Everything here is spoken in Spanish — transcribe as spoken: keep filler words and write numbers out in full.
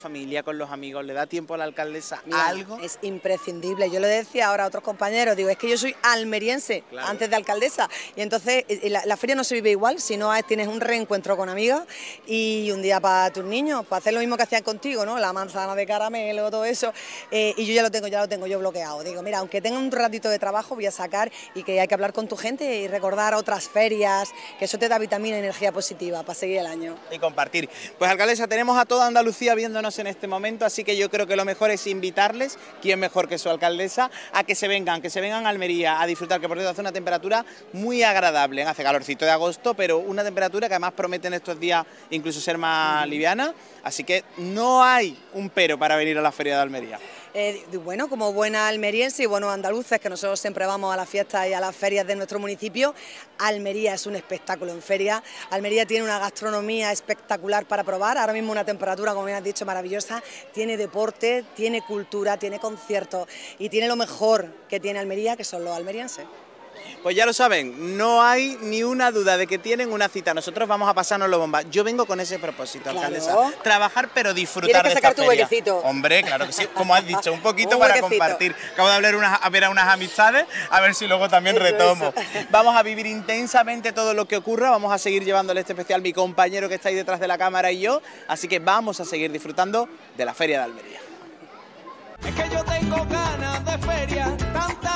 familia, con los amigos, ¿le da tiempo a la alcaldesa Mira, algo? Es imprescindible. Yo le decía ahora a otros compañeros, digo, es que yo soy almeriense, claro, antes de alcaldesa, y entonces la, la feria no se vive igual, si no tienes un reencuentro con amigas y un día para tus niños, para hacer lo mismo que hacían contigo, ¿no? La manzana de caramelo, todo eso, eh, y yo ya lo tengo, ya lo tengo yo bloqueado. Digo, mira, aunque tenga un ratito de trabajo, voy a sacar y que hay que hablar con tu gente y recordar otras ferias, que eso te da vitamina y energía positiva para seguir el año. Y compartir. Pues alcaldesa, tenemos a toda Andalucía viéndonos en este momento, así que yo creo que lo mejor es invitarles, quién mejor que su alcaldesa, a que se vengan, que se vengan a Almería a disfrutar, que por cierto hace una temperatura muy agradable, hace calorcito de agosto, pero una temperatura que además promete en estos días incluso ser más liviana, así que no hay un pero para venir a la Feria de Almería. Eh, bueno, como buena almeriense y buenos andaluces, que nosotros siempre vamos a las fiestas y a las ferias de nuestro municipio, Almería es un espectáculo en feria. Almería tiene una gastronomía espectacular para probar, ahora mismo una temperatura, como bien has dicho, maravillosa, tiene deporte, tiene cultura, tiene conciertos y tiene lo mejor que tiene Almería, que son los almerienses. Pues ya lo saben, no hay ni una duda de que tienen una cita. Nosotros vamos a pasárnoslo bomba. Yo vengo con ese propósito, claro, alcaldesa. Trabajar pero disfrutar de esta feria. Tienes que sacar tu huequecito. Hombre, claro que sí, como has dicho, un poquito un para huequecito. compartir. Acabo de hablar unas, a ver a unas amistades, a ver si luego también eso, retomo. Eso. Vamos a vivir intensamente todo lo que ocurra, vamos a seguir llevándole este especial mi compañero que está ahí detrás de la cámara y yo, así que vamos a seguir disfrutando de la Feria de Almería. Es que yo tengo ganas de feria, tanta